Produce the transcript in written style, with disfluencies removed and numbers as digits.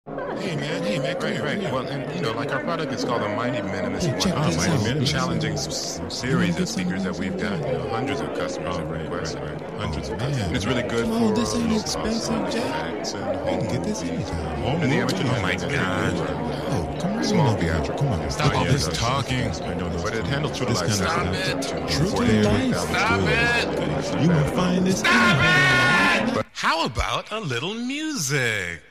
Hey man, come here. Right. Well, and like our product is called the Mighty Minimus Hey, check this Mighty out. Minimus, challenging series of speakers that we've got. Hundreds of customers have requested. Hundreds of customers. And it's really good for this ain't low-cost expensive, Jack. effects and You can get this anytime. And the amateur Oh my God. Oh, come on. Small theatrical. Come on. Stop all this talking. I know, but it handles true to life. Stop it. True to life. Stop it. You gonna find this. Stop it! How about a little music?